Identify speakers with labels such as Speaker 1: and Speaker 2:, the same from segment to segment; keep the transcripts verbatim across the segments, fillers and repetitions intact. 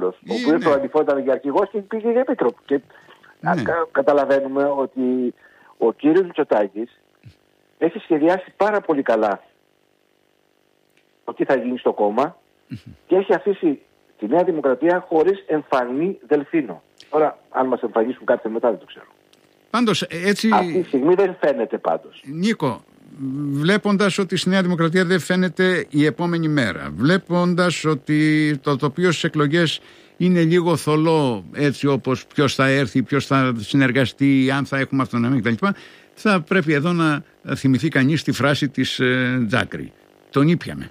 Speaker 1: Παπαδόπουλος, ο οποίος προαντιφόταν για αρχηγός και πήγε για επίτροπο. Και ναι. κα, καταλαβαίνουμε ότι ο κύριος Μητσοτάκης έχει σχεδιάσει πάρα πολύ καλά το τι θα γίνει στο κόμμα και έχει αφήσει τη Νέα Δημοκρατία χωρίς εμφανή δελφίνο. Τώρα, αν μας εμφανίσουν κάποιοι μετά, δεν το ξέρω.
Speaker 2: Πάντως, έτσι...
Speaker 1: Αυτή τη στιγμή δεν φαίνεται πάντως.
Speaker 2: Νίκο, βλέποντας ότι στη Νέα Δημοκρατία δεν φαίνεται η επόμενη μέρα, βλέποντας ότι το τοπίο στις εκλογές είναι λίγο θολό, έτσι όπως ποιος θα έρθει, ποιος θα συνεργαστεί, αν θα έχουμε αυτονομία κτλ., θα πρέπει εδώ να θυμηθεί κανείς τη φράση της ε, Τζάκρη. Τον ήπιαμε.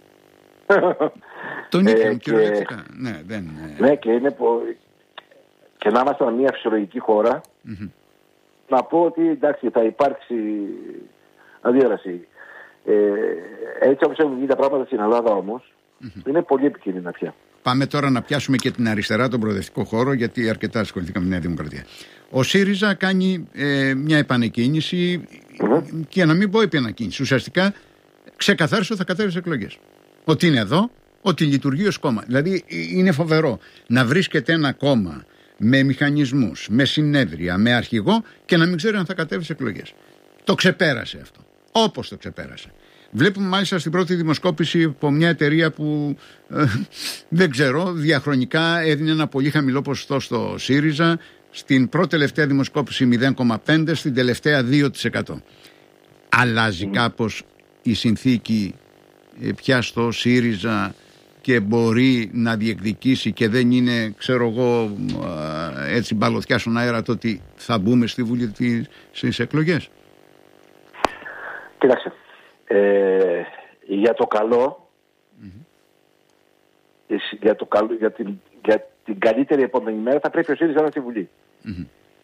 Speaker 2: Τον ήπιαμε, κυριολεκτικά. Ναι, δεν...
Speaker 1: ναι, και είναι πο... και να είμαστε μια φυσιολογική χώρα, mm-hmm. να πω ότι εντάξει θα υπάρξει αντίδραση. Ε, έτσι όπως έχουν γίνει τα πράγματα στην Ελλάδα όμως, mm-hmm. είναι πολύ επικίνδυνα πια.
Speaker 2: Πάμε τώρα να πιάσουμε και την αριστερά, τον προοδευτικό χώρο, γιατί αρκετά ασχοληθήκαμε με τη Νέα Δημοκρατία. Ο ΣΥΡΙΖΑ κάνει ε, μια επανεκκίνηση, mm-hmm. και να μην πω επανεκκίνηση. Ουσιαστικά ξεκαθάρισε ότι θα κατέβει στις εκλογές. Ότι είναι εδώ, ότι λειτουργεί ως κόμμα. Δηλαδή είναι φοβερό να βρίσκεται ένα κόμμα με μηχανισμούς, με συνέδρια, με αρχηγό και να μην ξέρει αν θα κατέβει στις εκλογές. Το ξεπέρασε αυτό. Όπως το ξεπέρασε. Βλέπουμε μάλιστα στην πρώτη δημοσκόπηση από μια εταιρεία που ε, δεν ξέρω, διαχρονικά έδινε ένα πολύ χαμηλό ποσοστό στο ΣΥΡΙΖΑ. Στην πρώτη τελευταία δημοσκόπηση μηδέν κόμμα πέντε τοις εκατό, στην τελευταία δύο τοις εκατό. Αλλάζει κάπως η συνθήκη ε, πια στο ΣΥΡΙΖΑ και μπορεί να διεκδικήσει και δεν είναι, ξέρω εγώ, έτσι μπαλωθιά στον αέρα το ότι θα μπούμε στη Βουλή στις εκλογές.
Speaker 1: Κοίταξε, ε, για το καλό, mm-hmm. για, το καλό για, την, για την καλύτερη επόμενη μέρα θα πρέπει ο ΣΥΡΙΖΑ να είναι στη Βουλή. Mm-hmm.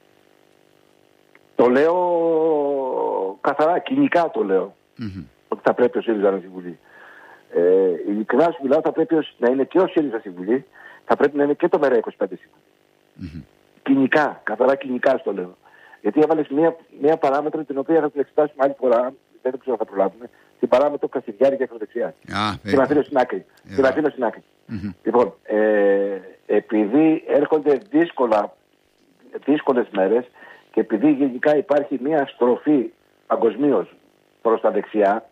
Speaker 1: Το λέω καθαρά, κοινικά το λέω, mm-hmm. ότι θα πρέπει ο ΣΥΡΙΖΑ να είναι στη Βουλή. Ε, ειλικρινά σου μιλάω, θα πρέπει να είναι και ο ΣΥΡΙΖΑ στη Βουλή, θα πρέπει να είναι και το ΜΕΡΑ είκοσι πέντε στη Βουλή. Mm-hmm. Κοινικά, καθαρά κοινικά στο λέω. Γιατί έβαλες μία, μία παράμετρο την οποία θα την εξετάσουμε άλλη φορά, δεν ξέρω αν θα προλάβουμε, την παράμετρο Κασιδιάρη και Ακροδεξιά.
Speaker 2: Ah,
Speaker 1: την αφήνω στην άκρη. Yeah. Την αφήνω στην άκρη. Mm-hmm. Λοιπόν, ε, επειδή έρχονται δύσκολα, δύσκολες μέρες και επειδή γενικά υπάρχει μία στροφή παγκοσμίως προς τα δεξιά,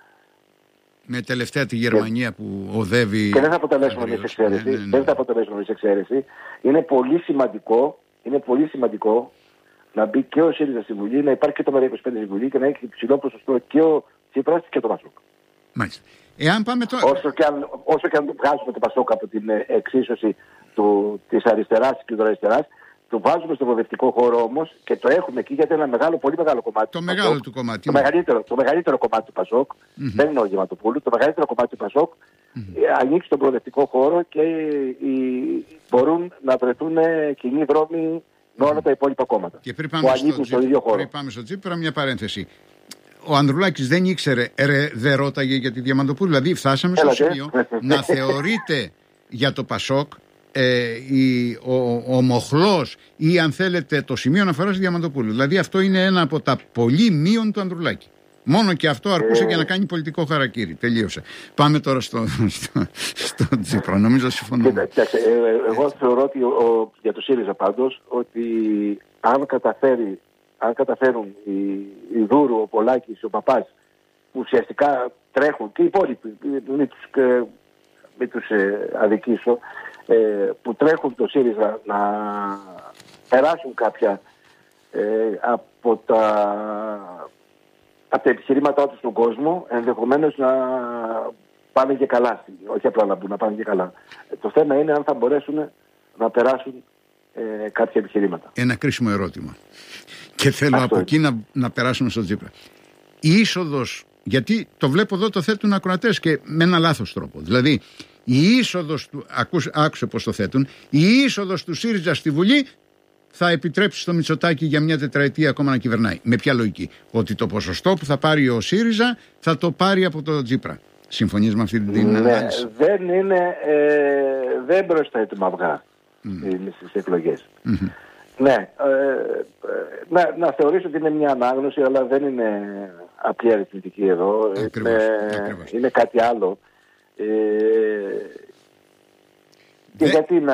Speaker 2: με τελευταία τη Γερμανία και, που οδεύει.
Speaker 1: Και δεν θα αποτελέσουμε εμείς εξαίρεση. Ναι, ναι, ναι. Δεν θα αποτελέσουμε εμείς εξαίρεση. Είναι πολύ σημαντικό, είναι πολύ σημαντικό να μπει και ο ΣΥΡΙΖΑ στη Βουλή, να υπάρχει και το ΜΕΡΑ είκοσι πέντε στη Βουλή και να έχει υψηλό ποσοστό και ο Τσίπρας και το Πασόκ.
Speaker 2: Μάλιστα. Εάν πάμε τώρα...
Speaker 1: Όσο και αν, όσο και αν βγάζουμε το Πασόκ από την εξίσωση του, της αριστεράς και του αριστεράς, το βάζουμε στο προοδευτικό χώρο όμως και το έχουμε εκεί γιατί είναι ένα μεγάλο, πολύ μεγάλο κομμάτι.
Speaker 2: Το
Speaker 1: του
Speaker 2: μεγάλο
Speaker 1: Πασόκ,
Speaker 2: του κομμάτι.
Speaker 1: Το, ναι. μεγαλύτερο, το μεγαλύτερο κομμάτι του Πασόκ, mm-hmm. δεν είναι ο Γεματοπούλου, το μεγαλύτερο κομμάτι του Πασόκ mm-hmm. ανοίξει στον προοδευτικό χώρο και οι, μπορούν να βρεθούν κοινοί δρόμοι με όλα τα υπόλοιπα κόμματα.
Speaker 2: Και πριν πάμε, στο, στο ίδιο χώρο. Πριν πάμε στο Τσίπρα, μια παρένθεση. Ο Ανδρουλάκης δεν ήξερε, ρε, δεν ρώταγε για τη Διαμαντοπούλου. Δηλαδή, φτάσαμε στο σημείο να θεωρείται για το Πασόκ ε, η, ο, ο μοχλός ή, αν θέλετε, το σημείο αναφοράς στη Διαμαντοπούλου. Δηλαδή, αυτό είναι ένα από τα πολύ μείον του Ανδρουλάκη. Μόνο και αυτό αρκούσε ε... για να κάνει πολιτικό χαρακτήρι. Τελείωσε. Πάμε τώρα στο, στο, στο Τσίπρα. Νομίζω συμφωνούμε.
Speaker 1: Κοιτάξτε, ε, εγώ θεωρώ ότι ο, ο, για το ΣΥΡΙΖΑ πάντως ότι αν, καταφέρει, αν καταφέρουν οι, οι Δούρου, ο Πολάκης, ο Παπάς που ουσιαστικά τρέχουν και οι υπόλοιποι, μην τους, μην τους ε, αδικήσω, ε, που τρέχουν το ΣΥΡΙΖΑ να περάσουν κάποια ε, από τα... από τα επιχειρήματά του στον κόσμο, ενδεχομένως να πάνε και καλά. Όχι απλά να μπουν, να πάνε και καλά. Το θέμα είναι αν θα μπορέσουν να περάσουν ε, κάποια επιχειρήματα.
Speaker 2: Ένα κρίσιμο ερώτημα. Και θέλω αυτό από εκεί να, να περάσουμε στο Τσίπρα. Η είσοδος, γιατί το βλέπω εδώ το θέτουν ακροατές και με ένα λάθος τρόπο. Δηλαδή, η είσοδος του, ακούς, άκουσε πώς το θέτουν, η είσοδος του ΣΥΡΙΖΑ στη Βουλή θα επιτρέψει στο Μητσοτάκη για μια τετραετία ακόμα να κυβερνάει. Με ποια λογική? Ότι το ποσοστό που θα πάρει ο ΣΥΡΙΖΑ θα το πάρει από το Τσίπρα. Συμφωνείς με αυτή την
Speaker 1: ναι,
Speaker 2: ανάλυση?
Speaker 1: Δεν είναι, ε, δεν προσθέτουμε αυγά mm. στις εκλογές. Mm-hmm. Ναι, ε, να, να θεωρήσω ότι είναι μια ανάγνωση, αλλά δεν είναι απλή αριθμητική εδώ.
Speaker 2: Ακριβώς,
Speaker 1: είναι,
Speaker 2: ακριβώς.
Speaker 1: είναι κάτι άλλο. Ε, και γιατί να